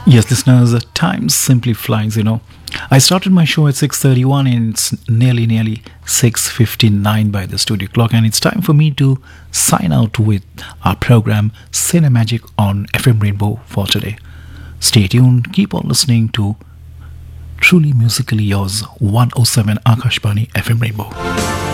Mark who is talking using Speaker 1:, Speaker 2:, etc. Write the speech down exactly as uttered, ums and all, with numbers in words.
Speaker 1: Yes, listeners, uh, time simply flies, you know. I started my show at six thirty-one and it's nearly nearly six fifty-nine by the studio clock, and it's time for me to sign out with our program Cinemagic on F M Rainbow for today. Stay tuned, keep on listening to Truly Musically Yours one oh seven Akashbani F M Rainbow.